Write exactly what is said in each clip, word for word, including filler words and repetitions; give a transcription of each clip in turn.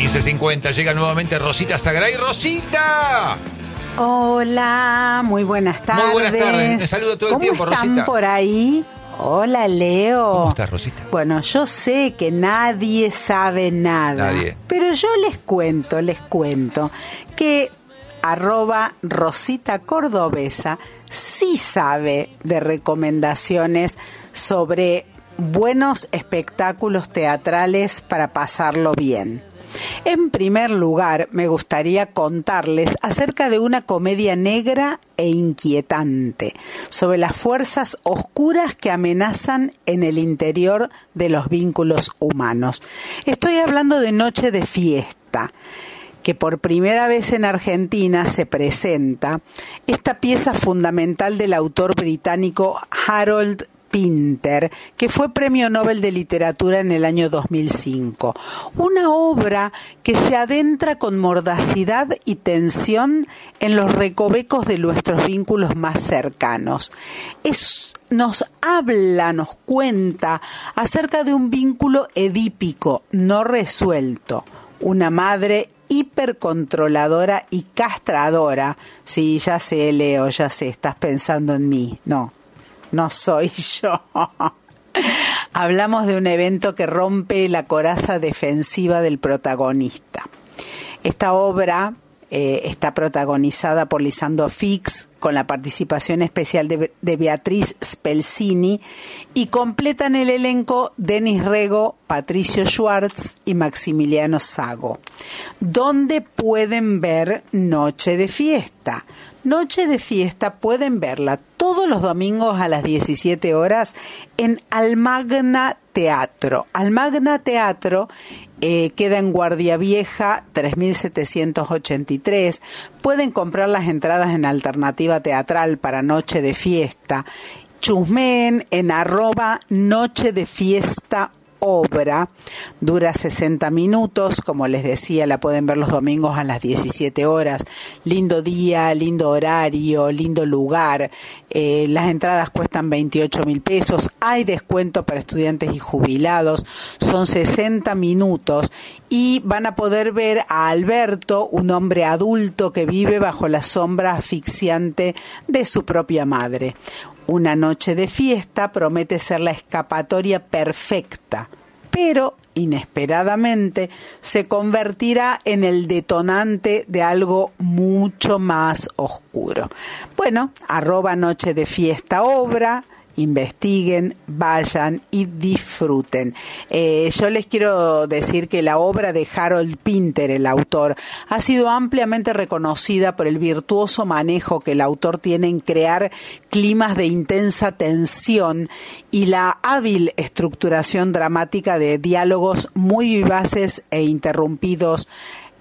quince cincuenta llega nuevamente Rosita Zagaray. ¡Rosita! Hola, muy buenas tardes. Muy buenas tardes. Me saludo todo el tiempo, Rosita. ¿Cómo están por ahí? Hola, Leo. ¿Cómo estás, Rosita? Bueno, yo sé que nadie sabe nada. Nadie. Pero yo les cuento, les cuento que arroba Rosita Cordobesa sí sabe de recomendaciones sobre buenos espectáculos teatrales para pasarlo bien. En primer lugar, me gustaría contarles acerca de una comedia negra e inquietante sobre las fuerzas oscuras que amenazan en el interior de los vínculos humanos. Estoy hablando de Noche de Fiesta, que por primera vez en Argentina se presenta esta pieza fundamental del autor británico Harold Pinter, que fue Premio Nobel de Literatura en el año dos mil cinco. Una obra que se adentra con mordacidad y tensión en los recovecos de nuestros vínculos más cercanos. Es, nos habla, nos cuenta acerca de un vínculo edípico no resuelto. Una madre hipercontroladora y castradora. Sí, ya sé, Leo, ya sé, estás pensando en mí. No. No soy yo. Hablamos de un evento que rompe la coraza defensiva del protagonista. Esta obra eh, está protagonizada por Lisandro Fix, con la participación especial de, de Beatriz Spelzini, y completan el elenco Denis Rego, Patricio Schwartz y Maximiliano Sago. ¿Dónde pueden ver Noche de Fiesta? Noche de Fiesta pueden verla todos los domingos a las diecisiete horas en Almagna Teatro. Almagna Teatro eh, queda en Guardia Vieja tres mil setecientos ochenta y tres. Pueden comprar las entradas en Alternativa Teatral para Noche de Fiesta. Chusmeen en arroba Noche de Fiesta obra. Dura sesenta minutos, como les decía, la pueden ver los domingos a las diecisiete horas. Lindo día, lindo horario, lindo lugar. Eh, las entradas cuestan veintiocho mil pesos. Hay descuento para estudiantes y jubilados. Son sesenta minutos y van a poder ver a Alberto, un hombre adulto que vive bajo la sombra asfixiante de su propia madre. Una noche de fiesta promete ser la escapatoria perfecta, pero inesperadamente se convertirá en el detonante de algo mucho más oscuro. Bueno, arroba Noche de Fiesta obra. Investiguen, vayan y disfruten. Eh, yo les quiero decir que la obra de Harold Pinter, el autor, ha sido ampliamente reconocida por el virtuoso manejo que el autor tiene en crear climas de intensa tensión y la hábil estructuración dramática de diálogos muy vivaces e interrumpidos,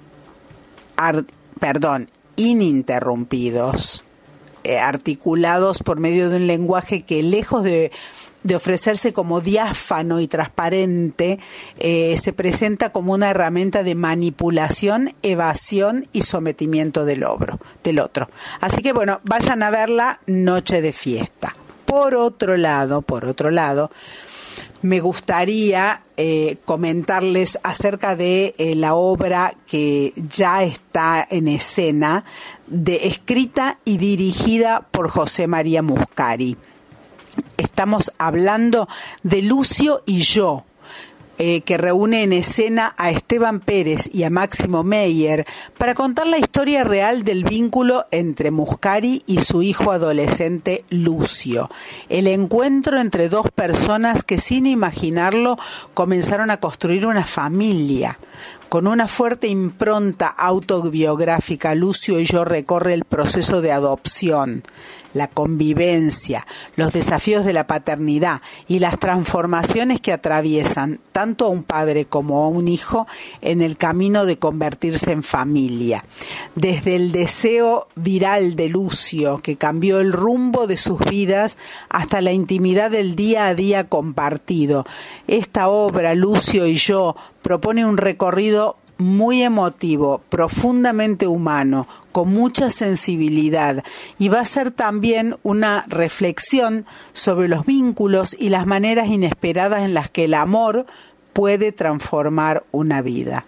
ar, perdón, ininterrumpidos. Articulados por medio de un lenguaje que, lejos de, de ofrecerse como diáfano y transparente, eh, se presenta como una herramienta de manipulación, evasión y sometimiento del otro, del otro. Así que bueno, vayan a verla, Noche de Fiesta. Por otro lado, por otro lado, me gustaría eh, comentarles acerca de eh, la obra que ya está en escena, de, escrita y dirigida por José María Muscari. Estamos hablando de Lucio y yo, eh, que reúne en escena a Esteban Pérez y a Máximo Meyer para contar la historia real del vínculo entre Muscari y su hijo adolescente Lucio. El encuentro entre dos personas que, sin imaginarlo, comenzaron a construir una familia. Con una fuerte impronta autobiográfica, Lucio y yo recorre el proceso de adopción, la convivencia, los desafíos de la paternidad y las transformaciones que atraviesan tanto a un padre como a un hijo en el camino de convertirse en familia. Desde el deseo viral de Lucio, que cambió el rumbo de sus vidas, hasta la intimidad del día a día compartido. Esta obra, Lucio y yo, propone un recorrido muy emotivo, profundamente humano, con mucha sensibilidad, y va a ser también una reflexión sobre los vínculos y las maneras inesperadas en las que el amor puede transformar una vida.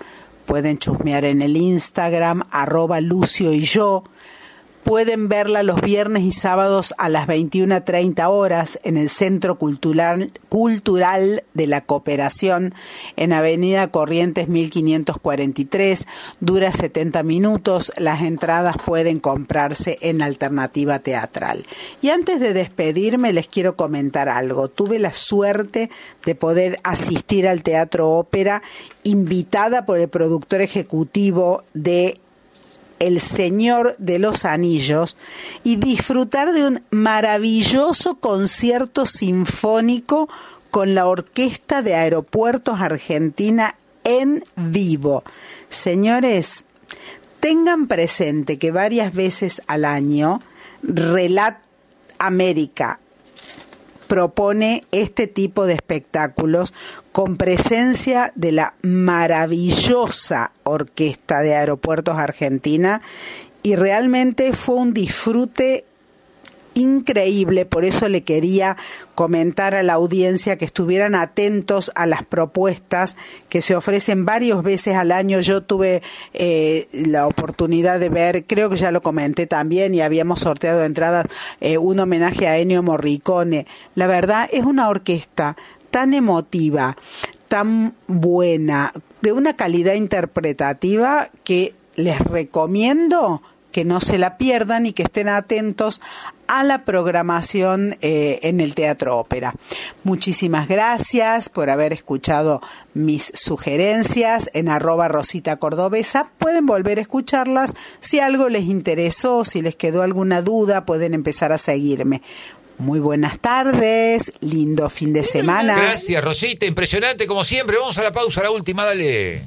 pueden chusmear en el Instagram, arroba Lucio y yo. Pueden verla los viernes y sábados a las veintiuna treinta horas en el Centro Cultural, Cultural de la Cooperación en Avenida Corrientes mil quinientos cuarenta y tres. Dura setenta minutos. Las entradas pueden comprarse en Alternativa Teatral. Y antes de despedirme les quiero comentar algo. Tuve la suerte de poder asistir al Teatro Ópera, invitada por el productor ejecutivo de El Señor de los Anillos, y disfrutar de un maravilloso concierto sinfónico con la Orquesta de Aeropuertos Argentina en vivo. Señores, tengan presente que varias veces al año Relat América propone este tipo de espectáculos con presencia de la maravillosa Orquesta de Aeropuertos Argentina, y realmente fue un disfrute increíble. Por eso le quería comentar a la audiencia que estuvieran atentos a las propuestas que se ofrecen varias veces al año. Yo tuve eh, la oportunidad de ver, creo que ya lo comenté también, y habíamos sorteado entradas, eh, un homenaje a Ennio Morricone. La verdad es una orquesta tan emotiva, tan buena, de una calidad interpretativa, que les recomiendo que no se la pierdan y que estén atentos a la programación eh, en el Teatro Ópera. Muchísimas gracias por haber escuchado mis sugerencias en arroba Rosita Cordobesa. Pueden volver a escucharlas. Si algo les interesó, si les quedó alguna duda, pueden empezar a seguirme. Muy buenas tardes, lindo fin de semana. Gracias, Rosita, impresionante como siempre. Vamos a la pausa, la última, dale.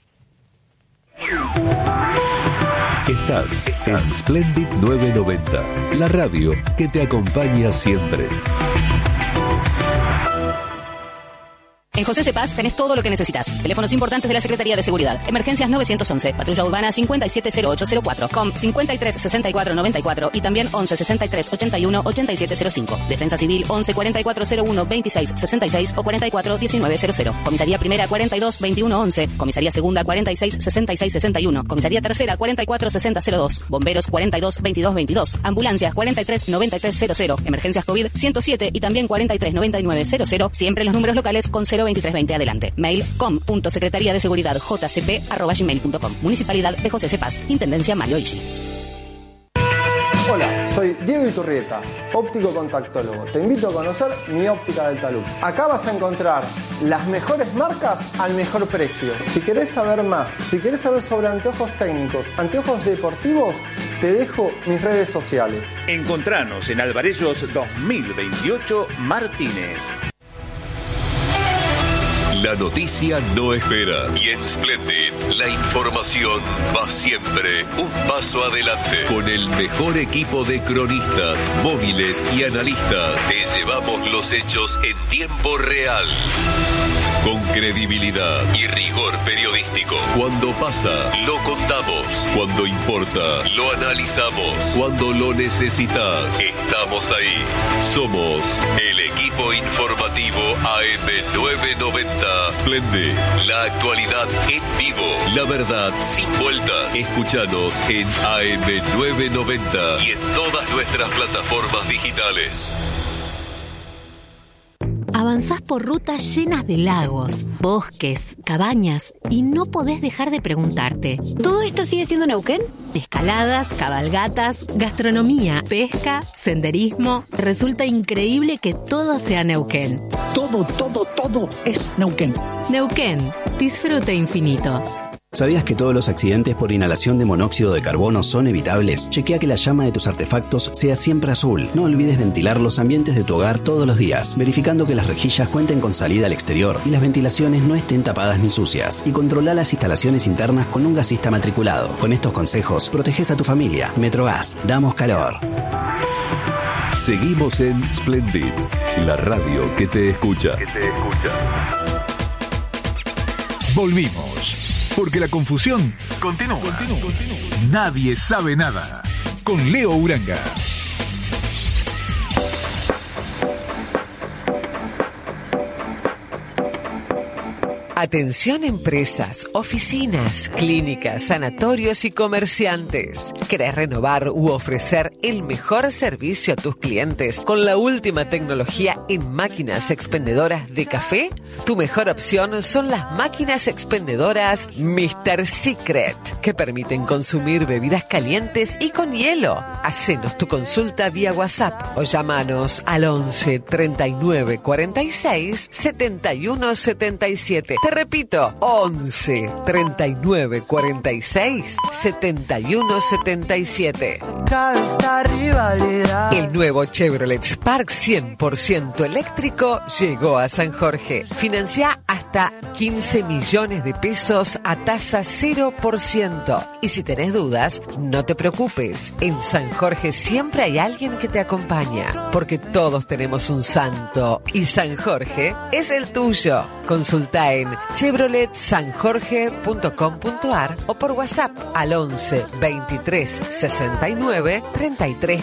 Estás en Splendid novecientos noventa, la radio que te acompaña siempre. En José Cepaz tenés todo lo que necesitas. Teléfonos importantes de la Secretaría de Seguridad. Emergencias nueve once. Patrulla Urbana cincuenta y siete cero ocho cero cuatro. Com cincuenta y tres sesenta y cuatro noventa y cuatro. Y también once sesenta y tres ochenta y uno ochenta y siete cero cinco. Defensa Civil once cuarenta y cuatro cero uno veintiséis sesenta y seis o cuarenta y cuatro diecinueve cero cero. Comisaría Primera cuarenta y dos veintiuno once. Comisaría Segunda cuarenta y seis sesenta y seis sesenta y uno. Comisaría Tercera cuarenta y cuatro sesenta cero dos. Bomberos cuarenta y dos veintidós veintidós. Ambulancias cuarenta y tres noventa y tres cero cero. Emergencias COVID ciento siete y también cuarenta y tres noventa y nueve cero cero. Siempre los números locales con cero veintitrés veinte adelante. Mail com punto secretaría de seguridad jcp arroba gmail punto com. Municipalidad de José Cepaz. Intendencia Mario Ishi. Hola, soy Diego Iturrieta, óptico contactólogo. Te invito a conocer mi óptica del talud. Acá vas a encontrar las mejores marcas al mejor precio. Si querés saber más, si querés saber sobre anteojos técnicos, anteojos deportivos, te dejo mis redes sociales. Encontranos en Alvarellos dos mil veintiocho Martínez. La noticia no espera y en Splendid la información va siempre un paso adelante. Con el mejor equipo de cronistas, móviles y analistas, te llevamos los hechos en tiempo real. Con credibilidad y rigor periodístico. Cuando pasa, lo contamos. Cuando importa, lo analizamos. Cuando lo necesitas, estamos ahí. Somos el equipo informativo A M novecientos noventa. Splendid, la actualidad en vivo. La verdad sin vueltas. Escúchanos en A M novecientos noventa y en todas nuestras plataformas digitales. Avanzás por rutas llenas de lagos, bosques, cabañas y no podés dejar de preguntarte: ¿todo esto sigue siendo Neuquén? Escaladas, cabalgatas, gastronomía, pesca, senderismo. Resulta increíble que todo sea Neuquén. Todo, todo, todo es Neuquén. Neuquén, disfrute infinito. ¿Sabías que todos los accidentes por inhalación de monóxido de carbono son evitables? Chequea que la llama de tus artefactos sea siempre azul. No olvides ventilar los ambientes de tu hogar todos los días, verificando que las rejillas cuenten con salida al exterior y las ventilaciones no estén tapadas ni sucias. Y controla las instalaciones internas con un gasista matriculado. Con estos consejos, proteges a tu familia. Metrogas, damos calor. Seguimos en Splendid, la radio que te escucha. Que te escucha. Volvimos. Porque la confusión continúa. continúa, continúa. Nadie sabe nada. Con Leo Uranga. Atención empresas, oficinas, clínicas, sanatorios y comerciantes. ¿Querés renovar u ofrecer el mejor servicio a tus clientes con la última tecnología en máquinas expendedoras de café? Tu mejor opción son las máquinas expendedoras míster Secret, que permiten consumir bebidas calientes y con hielo. Hacenos tu consulta vía WhatsApp o llámanos al once treinta y nueve cuarenta y seis setenta y uno setenta y siete. Te repito, once treinta y nueve cuarenta y seis setenta y uno setenta y siete. El nuevo Chevrolet Spark cien por ciento eléctrico llegó a San Jorge. Financia hasta quince millones de pesos a tasa cero por ciento. Y si tenés dudas, no te preocupes. En San Jorge siempre hay alguien que te acompaña, porque todos tenemos un santo y San Jorge es el tuyo. Consulta en chevrolet san jorge punto com punto a r o por WhatsApp al once veintitrés sesenta y nueve treinta y tres